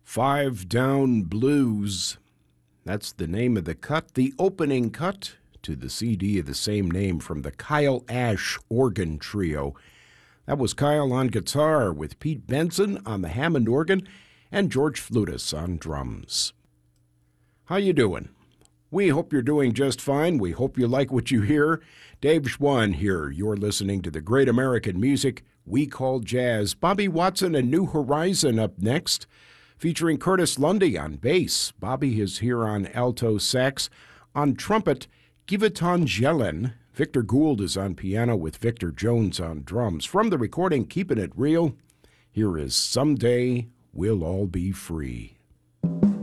Five Down Blues. That's the name of the cut, the opening cut to the CD of the same name from the Kyle Ash Organ Trio. That was Kyle on guitar with Pete Benson on the Hammond organ and George Flutis on drums. How you doing? We hope you're doing just fine. We hope you like what you hear. Dave Schwann here. You're listening to the great American music we call jazz. Bobby Watson and New Horizon up next, featuring Curtis Lundy on bass. Bobby is here on alto sax. On trumpet, Giveton Jelen. Victor Gould is on piano with Victor Jones on drums. From the recording Keeping It Real, here is Someday We'll All Be Free.